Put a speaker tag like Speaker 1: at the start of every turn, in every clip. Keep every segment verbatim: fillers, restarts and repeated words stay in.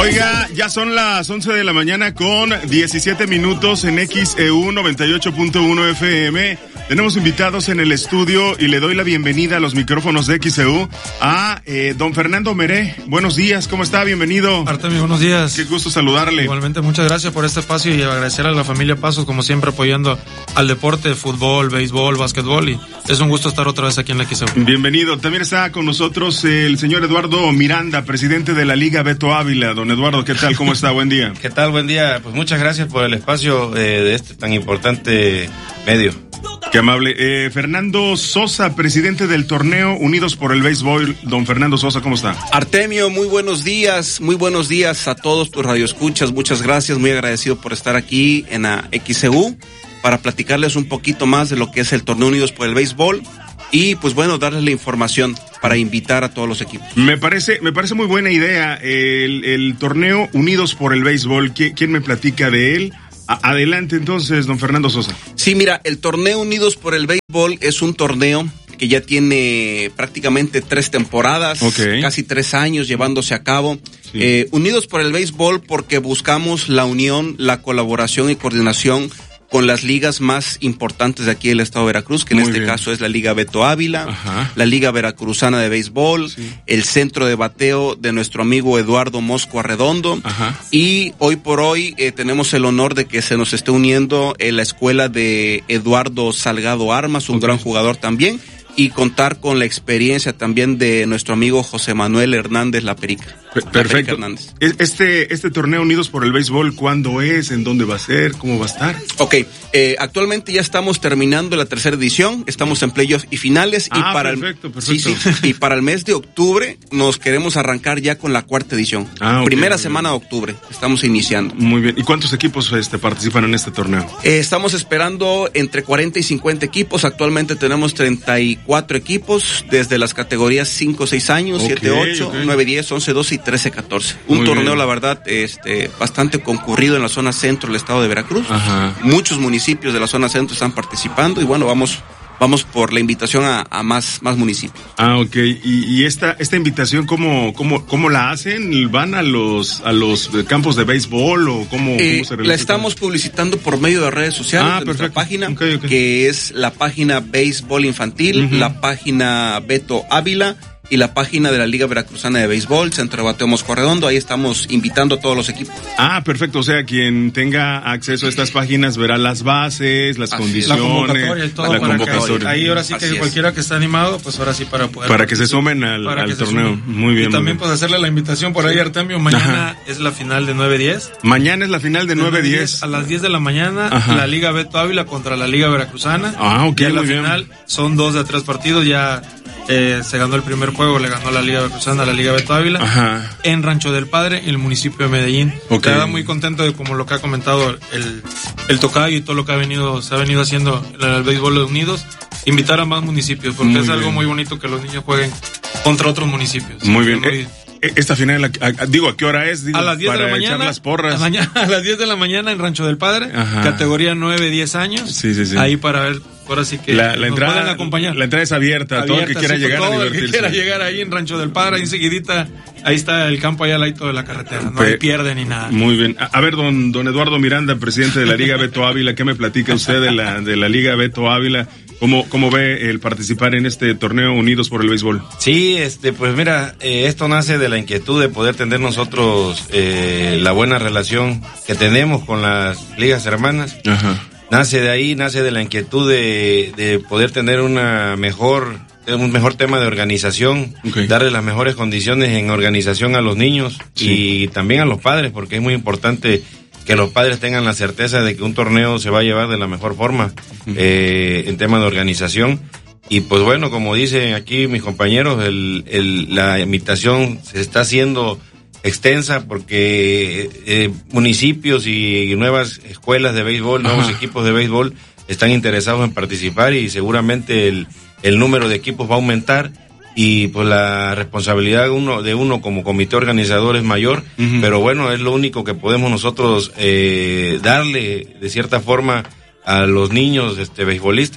Speaker 1: Oiga, ya son las once de la mañana con diecisiete minutos en X E U noventa y ocho punto uno F M. Tenemos invitados en el estudio y le doy la bienvenida a los micrófonos de X E U a eh, don Fernando Meré. Buenos días, ¿cómo está? Bienvenido.
Speaker 2: Artemio, buenos días.
Speaker 1: Qué gusto saludarle.
Speaker 2: Igualmente, muchas gracias por este espacio y agradecer a la familia Pasos, como siempre, apoyando al deporte, fútbol, béisbol, básquetbol, y es un gusto estar otra vez aquí en la X E U.
Speaker 1: Bienvenido. También está con nosotros el señor Eduardo Miranda, presidente de la Liga Beto Ávila. Don Eduardo, ¿qué tal? ¿Cómo está? Buen día.
Speaker 3: ¿Qué tal? Buen día. Pues muchas gracias por el espacio eh, de este tan importante medio.
Speaker 1: Qué amable. Eh, Fernando Sosa, presidente del torneo Unidos por el Béisbol. Don Fernando Sosa, ¿cómo está?
Speaker 4: Artemio, muy buenos días, muy buenos días a todos tus radioescuchas. Muchas gracias, muy agradecido por estar aquí en la X E U para platicarles un poquito más de lo que es el torneo Unidos por el Béisbol y pues bueno, darles la información para invitar a todos los equipos.
Speaker 1: Me parece, me parece muy buena idea el, el torneo Unidos por el Béisbol. ¿Quién, quién me platica de él? Adelante entonces, don Fernando Sosa.
Speaker 4: Sí, mira, el torneo Unidos por el Béisbol es un torneo que ya tiene prácticamente tres temporadas, okay. Casi tres años llevándose a cabo. Sí. Eh, Unidos por el Béisbol porque buscamos la unión, la colaboración y coordinación con las ligas más importantes de aquí del estado de Veracruz, que en Muy este bien. caso es la Liga Beto Ávila, Ajá. la Liga Veracruzana de Béisbol, sí. el centro de bateo de nuestro amigo Eduardo Mosco Arredondo, Ajá. y hoy por hoy eh, tenemos el honor de que se nos esté uniendo en la escuela de Eduardo Salgado Armas, un okay. gran jugador también, y contar con la experiencia también de nuestro amigo José Manuel Hernández La Perica.
Speaker 1: Perfecto. La Perica este, este torneo Unidos por el Béisbol, ¿cuándo es? ¿En dónde va a ser? ¿Cómo va a estar?
Speaker 4: Ok, eh, actualmente ya estamos terminando la tercera edición, estamos en playoffs y finales.
Speaker 1: Ah,
Speaker 4: y para
Speaker 1: perfecto,
Speaker 4: el,
Speaker 1: perfecto.
Speaker 4: Sí, sí, y para el mes de octubre nos queremos arrancar ya con la cuarta edición.
Speaker 1: Ah, okay,
Speaker 4: Primera semana de octubre, estamos iniciando.
Speaker 1: Muy bien. ¿Y cuántos equipos este, participan en este torneo?
Speaker 4: Eh, estamos esperando entre cuarenta y cincuenta equipos, actualmente tenemos treinta y cuatro equipos, desde las categorías cinco, seis años,
Speaker 1: okay,
Speaker 4: siete, ocho,
Speaker 1: okay.
Speaker 4: nueve, diez, once, doce y trece, catorce. Un Muy torneo, bien. la verdad, este, bastante concurrido en la zona centro del estado de Veracruz.
Speaker 1: Ajá.
Speaker 4: Muchos municipios de la zona centro están participando y bueno, vamos... Vamos por la invitación a, a más, más municipios.
Speaker 1: Ah, ok. Y, y esta, esta invitación, ¿cómo, cómo, cómo la hacen? ¿Van a los, a los campos de béisbol o cómo,
Speaker 4: eh,
Speaker 1: cómo se realiza?
Speaker 4: La estamos publicitando por medio de redes sociales,
Speaker 1: ah,
Speaker 4: de
Speaker 1: perfecto.
Speaker 4: nuestra página,
Speaker 1: okay, okay.
Speaker 4: que es la página Béisbol Infantil, uh-huh. la página Beto Ávila y la página de la Liga Veracruzana de Béisbol, Centro de Bateo Mosco Arredondo. Ahí estamos invitando a todos los equipos.
Speaker 1: Ah, perfecto. O sea, quien tenga acceso a estas páginas verá las bases, las Así condiciones,
Speaker 2: la convocatoria y todo.
Speaker 1: La
Speaker 2: para
Speaker 1: convocatoria.
Speaker 2: Que, ahí ahora sí Así que es. cualquiera que está animado, pues ahora sí para poder...
Speaker 1: Para que se sumen al, al torneo.
Speaker 2: Sumen.
Speaker 1: Muy bien.
Speaker 2: Y también
Speaker 1: pues
Speaker 2: hacerle la invitación por ahí, Artemio. Mañana Ajá. es la final de nueve diez.
Speaker 1: Mañana es la final de nueve diez.
Speaker 2: A las diez de la mañana, Ajá. la Liga Beto Ávila contra la Liga Veracruzana.
Speaker 1: Ah, ok,
Speaker 2: ya
Speaker 1: muy
Speaker 2: la
Speaker 1: bien.
Speaker 2: final son dos de tres partidos, ya... Eh, se ganó el primer juego, le ganó la Liga Veracruzana a la Liga Beto Ávila
Speaker 1: Ajá.
Speaker 2: en Rancho del Padre, en el municipio de Medellín.
Speaker 1: Okay.
Speaker 2: Queda muy contento de como lo que ha comentado el, el tocayo y todo lo que ha venido, se ha venido haciendo en el béisbol de Unidos, invitar a más municipios, porque muy es bien. algo muy bonito que los niños jueguen contra otros municipios.
Speaker 1: Muy bien. Muy... Esta final, a, a, digo, ¿a qué hora es? Digo,
Speaker 2: a las diez
Speaker 1: para
Speaker 2: de la mañana.
Speaker 1: Las porras.
Speaker 2: A, mañana, a las diez de la mañana en Rancho del Padre,
Speaker 1: Ajá.
Speaker 2: categoría nueve, diez años.
Speaker 1: Sí, sí, sí.
Speaker 2: Ahí para ver, ahora sí que
Speaker 1: la, la
Speaker 2: nos
Speaker 1: entrada,
Speaker 2: pueden acompañar.
Speaker 1: La entrada es abierta, abierta todo el que quiera
Speaker 2: sí,
Speaker 1: llegar
Speaker 2: todo
Speaker 1: a divertirse.
Speaker 2: El que quiera llegar ahí en Rancho del Padre, ahí enseguidita, ahí está el campo allá al lado de la carretera, no Pe- hay pierde ni nada.
Speaker 1: Muy bien. A, a ver, don, don Eduardo Miranda, presidente de la Liga Beto Ávila, ¿qué me platica usted de la, de la Liga Beto Ávila? ¿Cómo, ¿Cómo ve el participar en este torneo Unidos por el Béisbol?
Speaker 3: Sí, este, pues mira, eh, esto nace de la inquietud de poder tener nosotros eh, la buena relación que tenemos con las ligas hermanas.
Speaker 1: Ajá.
Speaker 3: Nace de ahí, nace de la inquietud de, de poder tener una mejor, un mejor tema de organización,
Speaker 1: okay.
Speaker 3: darle las mejores condiciones en organización a los niños sí. y también a los padres, porque es muy importante que los padres tengan la certeza de que un torneo se va a llevar de la mejor forma uh-huh. eh, en tema de organización. Y pues bueno, como dicen aquí mis compañeros, el, el, la invitación se está haciendo extensa porque eh, municipios y nuevas escuelas de béisbol, Ajá. nuevos equipos de béisbol están interesados en participar y seguramente el, el número de equipos va a aumentar. Y pues la responsabilidad de uno, de uno como comité organizador es mayor, uh-huh. pero bueno, es lo único que podemos nosotros eh, darle de cierta forma a los niños este, beisbolistas,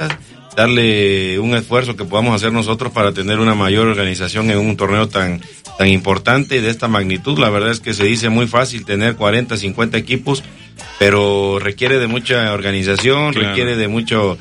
Speaker 3: darle un esfuerzo que podamos hacer nosotros para tener una mayor organización en un torneo tan, tan importante de esta magnitud. La verdad es que se dice muy fácil tener cuarenta, cincuenta equipos, pero requiere de mucha organización, claro. requiere de mucho,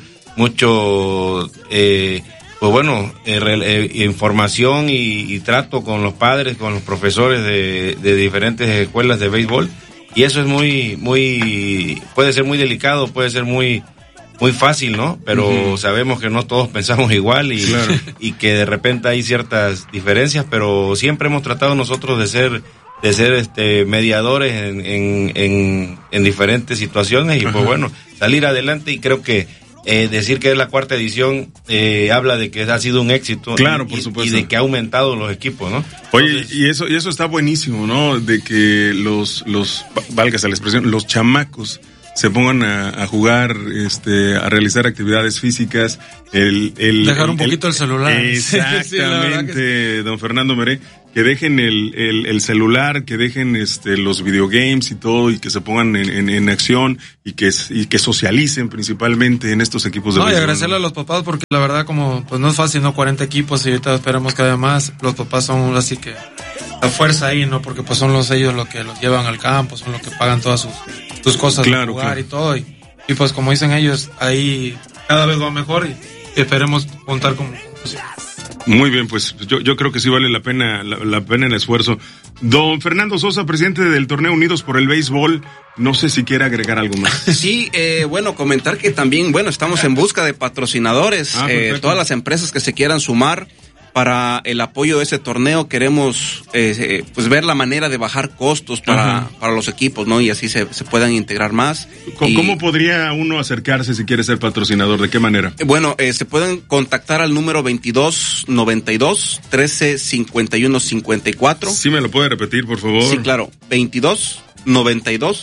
Speaker 3: mucho, eh, pues bueno, eh, eh, información y, y trato con los padres, con los profesores de, de diferentes escuelas de béisbol, y eso es muy, muy, puede ser muy delicado, puede ser muy, muy fácil, ¿no? Pero uh-huh. sabemos que no todos pensamos igual y, claro. y que de repente hay ciertas diferencias, pero siempre hemos tratado nosotros de ser, de ser este mediadores en, en, en, en diferentes situaciones y uh-huh. pues bueno, salir adelante, y creo que Eh, decir que es la cuarta edición eh, habla de que ha sido un éxito,
Speaker 1: claro,
Speaker 3: y,
Speaker 1: por supuesto.
Speaker 3: y de que ha aumentado los equipos, ¿no?
Speaker 1: Oye, Entonces, y eso y eso está buenísimo, ¿no? De que los los válgase la expresión, los chamacos se pongan a, a jugar, este, a realizar actividades físicas, el, el
Speaker 2: dejar
Speaker 1: el,
Speaker 2: un poquito el, el celular.
Speaker 1: Exactamente,
Speaker 2: sí, sí,
Speaker 1: don Fernando Meré, que dejen el, el, el celular, que dejen este los videogames y todo, y que se pongan en, en, en acción y que y que socialicen principalmente en estos equipos de
Speaker 2: No,
Speaker 1: béisbol,
Speaker 2: y agradecerle ¿no? a los papás, porque la verdad como pues no es fácil, ¿no? cuarenta equipos y ahorita esperamos que haya más. Los papás son así que la fuerza ahí, ¿no? Porque pues son los ellos los que los llevan al campo, son los que pagan todas sus, sus cosas
Speaker 1: claro,
Speaker 2: de jugar
Speaker 1: claro.
Speaker 2: y todo. Y, y pues como dicen ellos, ahí cada vez va mejor y, y esperemos contar con... Pues,
Speaker 1: muy bien, pues yo, yo creo que sí vale la pena la, la pena el esfuerzo. Don Fernando Sosa, presidente del torneo Unidos por el Béisbol, no sé si quiere agregar algo más.
Speaker 4: Sí, eh, bueno, comentar que también, bueno, estamos en busca de patrocinadores,
Speaker 1: ah,
Speaker 4: eh, todas las empresas que se quieran sumar para el apoyo de ese torneo. Queremos eh, eh, pues ver la manera de bajar costos para, para los equipos, ¿no? Y así se, se puedan integrar más.
Speaker 1: ¿Cómo,
Speaker 4: y,
Speaker 1: ¿Cómo podría uno acercarse si quiere ser patrocinador? ¿De qué manera?
Speaker 4: Bueno, eh, se pueden contactar al número veintidós noventa y dos trece cincuenta y uno cincuenta y cuatro.
Speaker 1: ¿Sí me lo puede repetir, por favor?
Speaker 4: Sí, claro. veintidós noventa y dos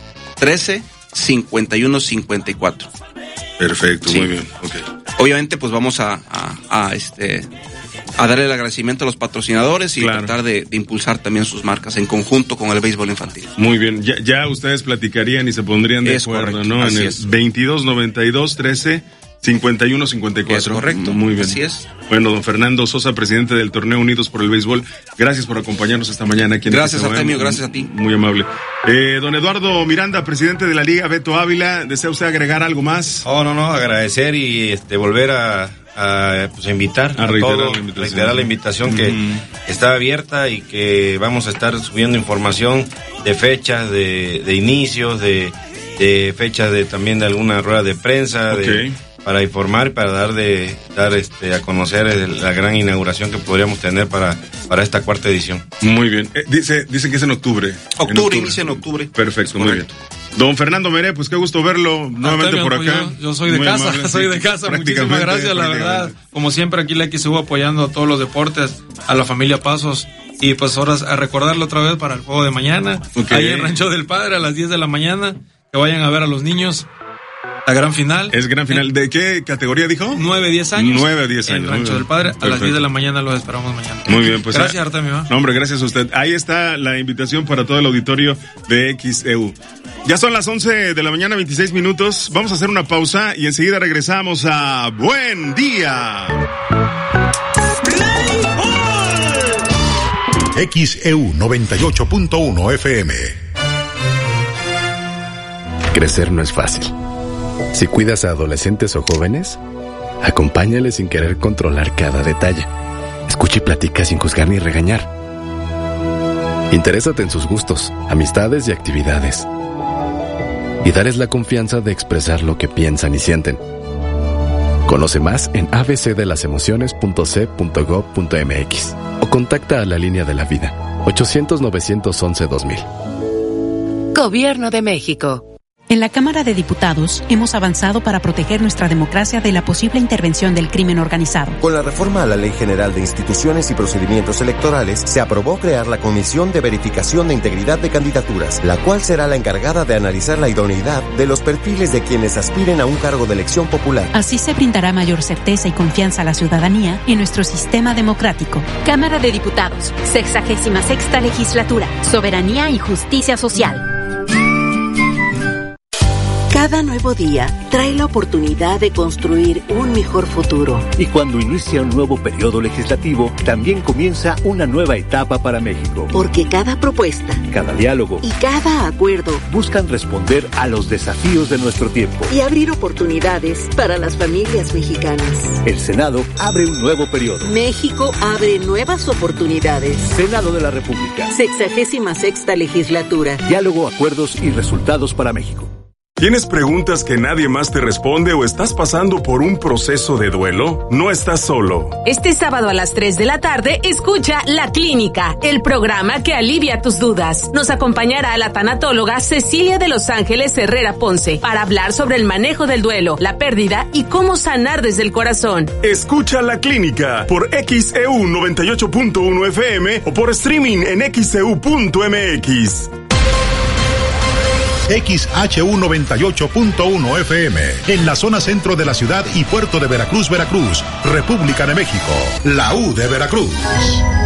Speaker 4: trece cincuenta y uno cincuenta y cuatro.
Speaker 1: Perfecto,
Speaker 4: sí.
Speaker 1: Muy bien. Okay.
Speaker 4: Obviamente, pues vamos a, a, a este... a darle el agradecimiento a los patrocinadores y claro. tratar de, de impulsar también sus marcas en conjunto con el béisbol infantil.
Speaker 1: Muy bien, ya, ya ustedes platicarían y se pondrían de es acuerdo, correcto, ¿no? En el es. veintidós noventa y dos trece cincuenta y uno cincuenta y cuatro.
Speaker 4: Es correcto.
Speaker 1: Muy bien.
Speaker 4: Así es.
Speaker 1: Bueno, don Fernando Sosa, presidente del torneo Unidos por el Béisbol, gracias por acompañarnos esta mañana aquí en
Speaker 4: Gracias, Artemio, gracias a ti.
Speaker 1: Muy amable. Eh, don Eduardo Miranda, presidente de la Liga Beto Ávila, ¿desea usted agregar algo más?
Speaker 3: Oh, no, no, agradecer y este volver a a, pues, a invitar
Speaker 1: a,
Speaker 3: a
Speaker 1: reiterar,
Speaker 3: todo,
Speaker 1: la invitación.
Speaker 3: reiterar la invitación que
Speaker 1: uh-huh.
Speaker 3: está abierta y que vamos a estar subiendo información de fechas, de, de inicios, de, de fechas de también de alguna rueda de prensa, okay. de, para informar, para dar de dar este a conocer la gran inauguración que podríamos tener para para esta cuarta edición.
Speaker 1: Muy bien. Eh, dice dicen que es en octubre.
Speaker 4: Octubre, en octubre. inicia en octubre.
Speaker 1: Perfecto, muy bien. Don Fernando Meré, pues qué gusto verlo nuevamente por acá.
Speaker 2: Yo, yo soy de Muy casa, amable, soy sí, de casa. Muchísimas gracias, la verdad. Como siempre, aquí la X U apoyando a todos los deportes, a la familia Pasos. Y pues ahora a recordarlo otra vez para el juego de mañana. Okay. Ahí en Rancho del Padre a las diez de la mañana. Que vayan a ver a los niños. La gran final.
Speaker 1: Es gran final. ¿De qué categoría dijo?
Speaker 2: nueve, diez años.
Speaker 1: nueve, diez años.
Speaker 2: En Rancho del Padre. Perfecto. A las diez de la mañana los esperamos mañana.
Speaker 1: Muy bien, pues.
Speaker 2: Gracias, Artemio.
Speaker 1: No, hombre, gracias a usted. Ahí está la invitación para todo el auditorio de X E U. Ya son las once de la mañana, veintiséis minutos. Vamos a hacer una pausa y enseguida regresamos a Buen Día.
Speaker 5: X E U noventa y ocho punto uno F M.
Speaker 6: Crecer no es fácil. Si cuidas a adolescentes o jóvenes, acompáñales sin querer controlar cada detalle. Escucha y platica sin juzgar ni regañar. Interésate en sus gustos, amistades y actividades. Y darles la confianza de expresar lo que piensan y sienten. Conoce más en a b c de las emociones punto c punto gov punto m x o contacta a la línea de la vida ochocientos, novecientos once, dos mil.
Speaker 7: Gobierno de México.
Speaker 8: En la Cámara de Diputados hemos avanzado para proteger nuestra democracia de la posible intervención del crimen organizado.
Speaker 9: Con la reforma a la Ley General de Instituciones y Procedimientos Electorales, se aprobó crear la Comisión de Verificación de Integridad de Candidaturas, la cual será la encargada de analizar la idoneidad de los perfiles de quienes aspiren a un cargo de elección popular.
Speaker 8: Así se brindará mayor certeza y confianza a la ciudadanía en nuestro sistema democrático.
Speaker 10: Cámara de Diputados, sexagésima sexta legislatura, soberanía y justicia social.
Speaker 11: Cada nuevo día trae la oportunidad de construir un mejor futuro.
Speaker 12: Y cuando inicia un nuevo periodo legislativo, también comienza una nueva etapa para México.
Speaker 11: Porque cada propuesta,
Speaker 12: cada diálogo
Speaker 11: y cada acuerdo
Speaker 12: buscan responder a los desafíos de nuestro tiempo
Speaker 11: y abrir oportunidades para las familias mexicanas.
Speaker 12: El Senado abre un nuevo periodo.
Speaker 11: México abre nuevas oportunidades.
Speaker 12: Senado de la República.
Speaker 11: Sexagésima sexta legislatura.
Speaker 12: Diálogo, acuerdos y resultados para México.
Speaker 1: ¿Tienes preguntas que nadie más te responde o estás pasando por un proceso de duelo? No estás solo.
Speaker 13: Este sábado a las tres de la tarde, escucha La Clínica, el programa que alivia tus dudas. Nos acompañará la tanatóloga Cecilia de Los Ángeles Herrera Ponce para hablar sobre el manejo del duelo, la pérdida y cómo sanar desde el corazón.
Speaker 1: Escucha La Clínica por X E U noventa y ocho punto uno F M o por streaming en X E U punto M X.
Speaker 5: X H U noventa y ocho punto uno F M, en la zona centro de la ciudad y puerto de Veracruz, Veracruz, República de México, la U de Veracruz.